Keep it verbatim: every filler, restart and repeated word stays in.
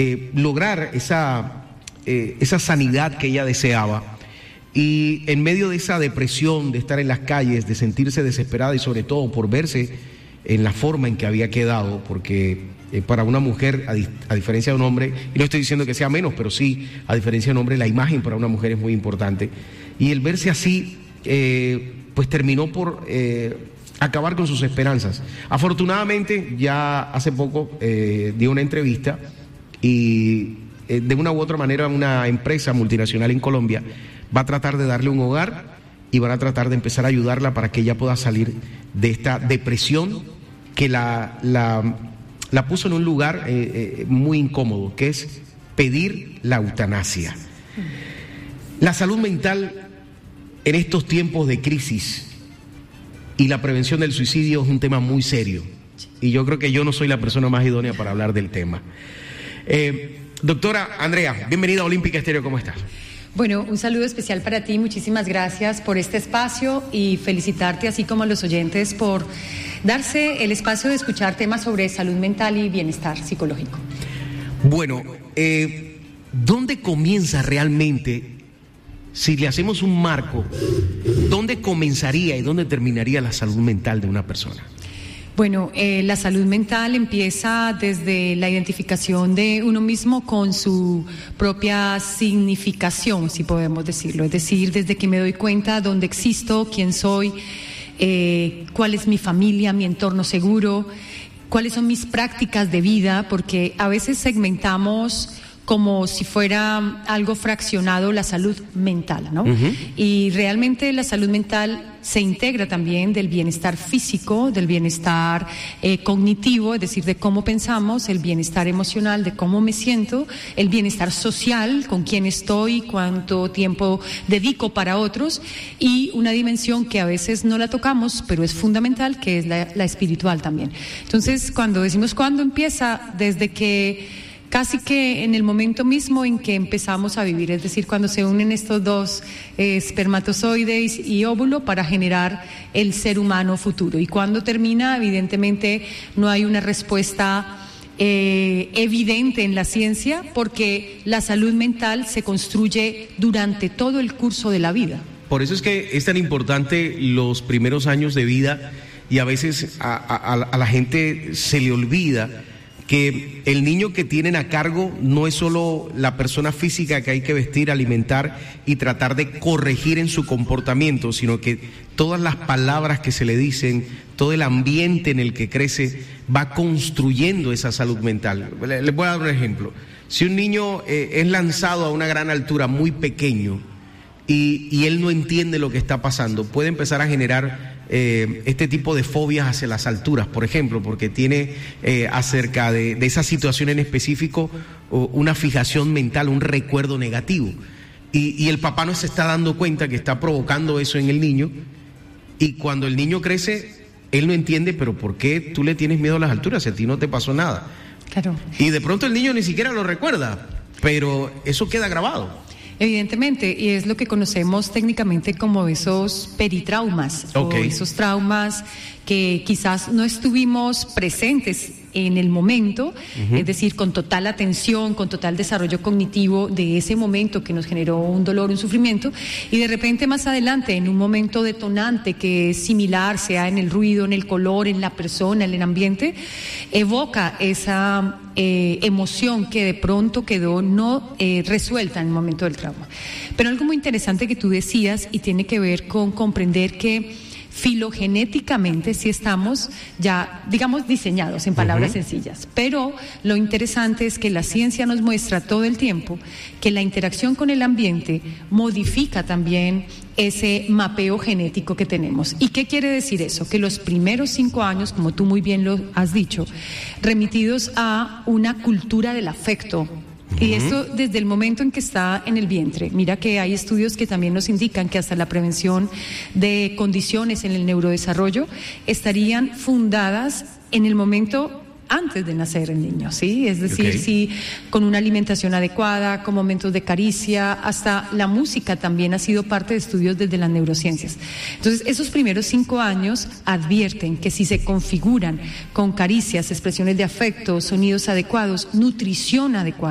eh, lograr esa, eh, esa sanidad que ella deseaba. Y en medio de esa depresión, de estar en las calles, de sentirse desesperada y sobre todo por verse en la forma en que había quedado, porque eh, para una mujer, a, di- a diferencia de un hombre, y no estoy diciendo que sea menos, pero sí, a diferencia de un hombre, la imagen para una mujer es muy importante. Y el verse así, eh, pues terminó por eh, acabar con sus esperanzas. Afortunadamente, ya hace poco eh, dio una entrevista y eh, de una u otra manera una empresa multinacional en Colombia va a tratar de darle un hogar y van a tratar de empezar a ayudarla para que ella pueda salir de esta depresión que la, la, la puso en un lugar eh, eh, muy incómodo, que es pedir la eutanasia. La salud mental en estos tiempos de crisis y la prevención del suicidio es un tema muy serio, y yo creo que yo no soy la persona más idónea para hablar del tema. Eh, doctora Andrea, bienvenida a Olímpica Estéreo, ¿cómo estás? Bueno, un saludo especial para ti, muchísimas gracias por este espacio y felicitarte, así como a los oyentes, por darse el espacio de escuchar temas sobre salud mental y bienestar psicológico. Bueno, eh, ¿dónde comienza realmente, si le hacemos un marco, dónde comenzaría y dónde terminaría la salud mental de una persona? Bueno, eh, la salud mental empieza desde la identificación de uno mismo con su propia significación, si podemos decirlo. Es decir, desde que me doy cuenta dónde existo, quién soy, eh, cuál es mi familia, mi entorno seguro, cuáles son mis prácticas de vida, porque a veces segmentamos como si fuera algo fraccionado la salud mental, ¿no? Uh-huh. Y realmente la salud mental se integra también del bienestar físico, del bienestar eh, cognitivo, es decir, de cómo pensamos, el bienestar emocional, de cómo me siento, el bienestar social, con quién estoy, cuánto tiempo dedico para otros, y una dimensión que a veces no la tocamos, pero es fundamental, que es la, la espiritual también. Entonces, cuando decimos cuándo empieza, desde que casi que en el momento mismo en que empezamos a vivir, es decir, cuando se unen estos dos eh, espermatozoides y óvulo para generar el ser humano futuro. Y cuando termina, evidentemente no hay una respuesta eh, evidente en la ciencia, porque la salud mental se construye durante todo el curso de la vida. Por eso es que es tan importante los primeros años de vida, y a veces a, a, a la gente se le olvida que el niño que tienen a cargo no es solo la persona física que hay que vestir, alimentar y tratar de corregir en su comportamiento, sino que todas las palabras que se le dicen, todo el ambiente en el que crece va construyendo esa salud mental. Les voy a dar un ejemplo. Si un niño eh, es lanzado a una gran altura muy pequeño y, y él no entiende lo que está pasando, puede empezar a generar Eh, este tipo de fobias hacia las alturas, por ejemplo, porque tiene eh, acerca de, de esa situación en específico o una fijación mental, un recuerdo negativo, y, y el papá no se está dando cuenta que está provocando eso en el niño, y cuando el niño crece, él no entiende, pero ¿por qué tú le tienes miedo a las alturas si a ti no te pasó nada? Claro. Y de pronto el niño ni siquiera lo recuerda, pero eso queda grabado. Evidentemente, y es lo que conocemos técnicamente como esos peritraumas, okay, o esos traumas que quizás no estuvimos presentes en el momento, uh-huh. es decir, con total atención, con total desarrollo cognitivo de ese momento que nos generó un dolor, un sufrimiento, y de repente más adelante, en un momento detonante que es similar, sea en el ruido, en el color, en la persona, en el ambiente, evoca esa eh, emoción que de pronto quedó no eh, resuelta en el momento del trauma. Pero algo muy interesante que tú decías, y tiene que ver con comprender que filogenéticamente sí estamos ya, digamos, diseñados, en palabras uh-huh. sencillas, pero lo interesante es que la ciencia nos muestra todo el tiempo que la interacción con el ambiente modifica también ese mapeo genético que tenemos. ¿Y qué quiere decir eso? Que los primeros cinco años, como tú muy bien lo has dicho, remitidos a una cultura del afecto. Y esto desde el momento en que está en el vientre. Mira que hay estudios que también nos indican que hasta la prevención de condiciones en el neurodesarrollo estarían fundadas en el momento antes de nacer el niño, ¿sí? Es decir, okay. si con una alimentación adecuada, con momentos de caricia, hasta la música también ha sido parte de estudios desde las neurociencias. Entonces, esos primeros cinco años advierten que si se configuran con caricias, expresiones de afecto, sonidos adecuados, nutrición adecuada,